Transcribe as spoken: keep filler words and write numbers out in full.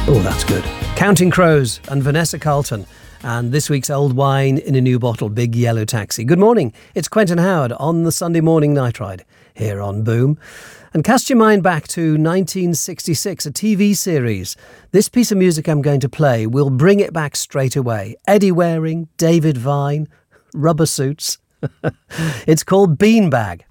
Oh, that's good. Counting Crows and Vanessa Carlton. And this week's Old Wine in a New Bottle, Big Yellow Taxi. Good morning. It's Quentin Howard on the Sunday Morning Night Ride here on Boom. And cast your mind back to nineteen sixty-six, a T V series. This piece of music I'm going to play will bring it back straight away. Eddie Waring, David Vine, rubber suits. It's called Beanbag.